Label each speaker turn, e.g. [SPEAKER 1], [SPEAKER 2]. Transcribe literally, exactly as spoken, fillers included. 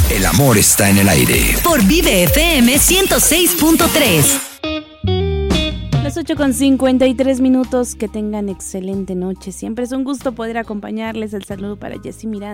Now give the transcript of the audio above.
[SPEAKER 1] El amor está en el aire.
[SPEAKER 2] Por Vive F M ciento seis punto tres.
[SPEAKER 3] Las ocho con cincuenta y tres minutos. Que tengan excelente noche. Siempre es un gusto poder acompañarles. El saludo para Jessy Miranda.